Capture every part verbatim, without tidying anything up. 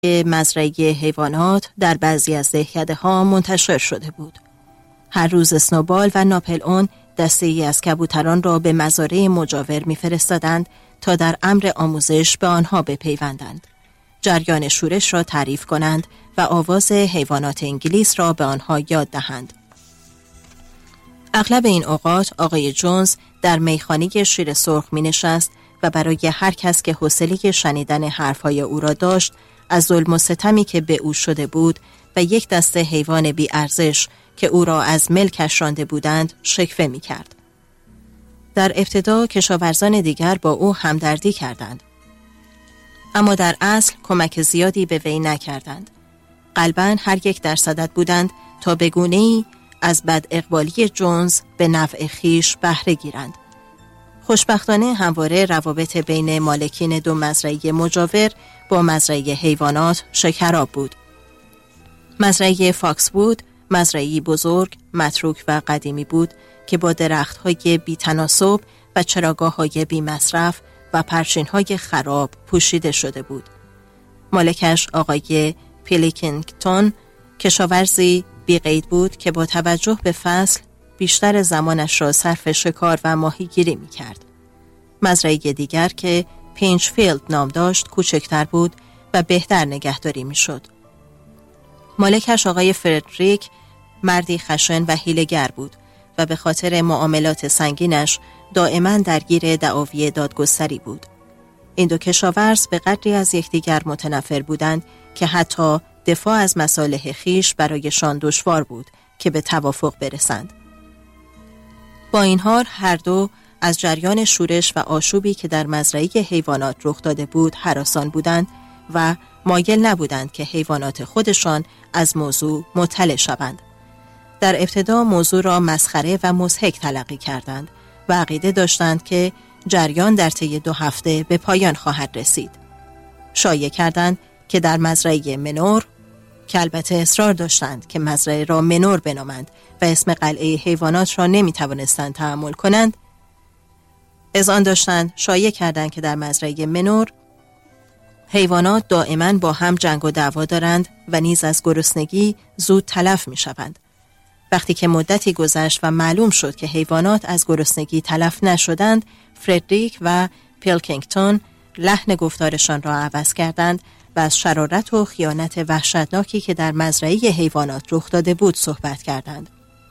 مزرعه حیوانات در بعضی از دهکده‌ها منتشر شده بود. هر روز اسنوبال و ناپل اون دسته‌ای از کبوتران را به مزارع مجاور می‌فرستادند تا در امر آموزش به آنها بپیوندند، جریان شورش را تعریف کنند و آواز حیوانات انگلیس را به آنها یاد دهند. اغلب این اوقات آقای جونز در میخانه شیر سرخ می نشست و برای هر کس که حوصله شنیدن حرفهای او را داشت از ظلم و ستمی که به او شده بود و یک دسته حیوان بی ارزش که او را از ملکش رانده بودند شکوه می کرد. در ابتدا کشاورزان دیگر با او همدردی کردند، اما در اصل کمک زیادی به وی نکردند. قلباً هر یک در صدد بودند تا به گونه‌ای از بد اقبالی جونز به نفع خیش بهره گیرند. خوشبختانه همواره روابط بین مالکین دو مزرعه مجاور با مزرعه حیوانات شکراب بود. مزرعه فاکس بود مزرعه‌ای بزرگ، متروک و قدیمی بود که با درخت‌های بی‌تناسب و چراگاه‌های بی‌مصرف و پرچین‌های خراب پوشیده شده بود. مالکش آقای پیلکینگتون کشاورزی بی‌قید بود که با توجه به فصل بیشتر زمانش را صرف شکار و ماهیگیری می‌کرد. مزرعه دیگر که پینچفیلد نام داشت کوچکتر بود و بهتر نگهداری می‌شد. مالکش آقای فردریک مردی خشن و حیله‌گر بود و به خاطر معاملات سنگینش دائما درگیر دعاوی دادگستری بود. این دو کشاورز به قدری از یکدیگر متنفر بودند که حتی دفاع از مصالح خیش برایشان دشوار بود که به توافق برسند. با این حال هر دو از جریان شورش و آشوبی که در مزرعه حیوانات رخ داده بود هراسان بودند و مایل نبودند که حیوانات خودشان از موضوع مطلع شوند. در ابتدا موضوع را مسخره و مضحک تلقی کردند و عقیده داشتند که جریان در طی دو هفته به پایان خواهد رسید. شایعه کردند که در مزرعه منور، که البته اصرار داشتند که مزرعه را منور بنامند و اسم قلعه حیوانات را نمی توانستند تحمل کنند، از آن داشتند شایعه کردند که در مزرعه منور حیوانات دائما با هم جنگ و دعوا دارند و نیز از گرسنگی زود تلف می شوند. وقتی که مدتی گذشت و معلوم شد که حیوانات از گرسنگی تلف نشدند، فردریک و پیلکینگتون لحن گفتارشان را عوض کردند و از شرارت و خیانت وحشتناکی که در مزرعه حیوانات رخ داده بود صحبت کردند.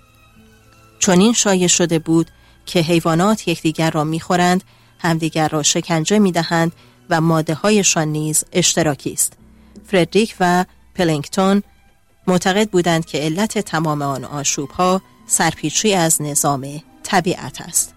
چنین شایع شده بود که حیوانات یکدیگر را می‌خورند، همدیگر را شکنجه می‌دهند و ماده‌هایشان نیز اشتراکی است. فردریک و پیلکینگتون معتقد بودند که علت تمام آن آشوب‌ها سرپیچی از نظام طبیعت است.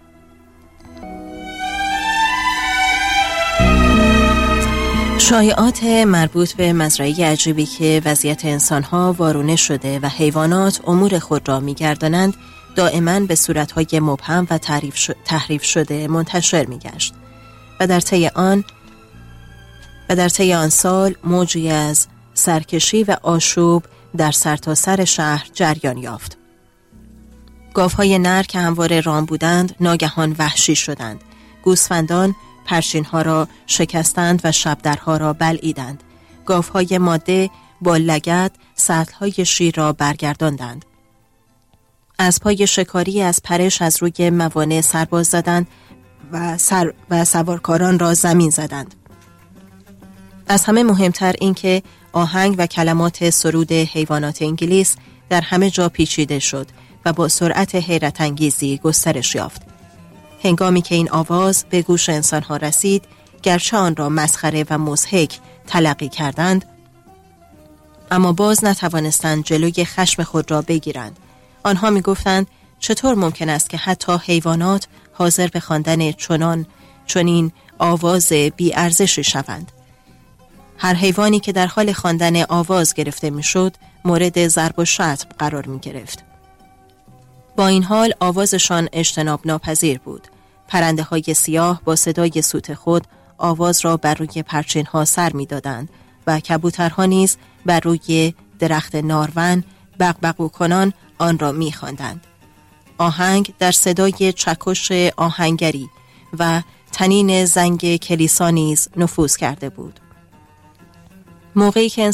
شایعات مربوط به مزرعه عجیبی که وضعیت انسان‌ها وارونه شده و حیوانات امور خود را می‌گردانند دائما به صورت‌های مبهم و تحریف شده منتشر می‌گشت و در طی آن و در طی آن سال موجی از سرکشی و آشوب در سرتاسر شهر جریان یافت. گاوهای نر که همواره رام بودند ناگهان وحشی شدند. گوسفندان پرچین‌ها را شکستند و شبدرها را بلعیدند. گاوهای ماده با لگد سطل‌های شیر را برگرداندند. اسب‌های شکاری از پرش از روی موانع سرباز زدند و سر و سوارکاران را زمین زدند. از همه مهمتر این که آهنگ و کلمات سرود حیوانات انگلیس در همه جا پیچیده شد و با سرعت حیرت انگیزی گسترش یافت. هنگامی که این آواز به گوش انسانها رسید، گرچه آن را مسخره و مضحک تلقی کردند، اما باز نتوانستند جلوی خشم خود را بگیرند. آنها می گفتند چطور ممکن است که حتی حیوانات حاضر به خواندن چنان چنین آواز بی ارزشی شوند. هر حیوانی که در حال خواندن آواز گرفته می شد مورد ضرب و شتم قرار می گرفت. با این حال آوازشان اجتناب ناپذیر بود. پرنده های سیاه با صدای سوت خود آواز را بر روی پرچین ها سر می دادند و کبوترها نیز بر روی درخت نارون بغبغو کنان آن را می خواندند. آهنگ در صدای چکش آهنگری و تنین زنگ کلیسا نیز نفوذ کرده بود. موقعی که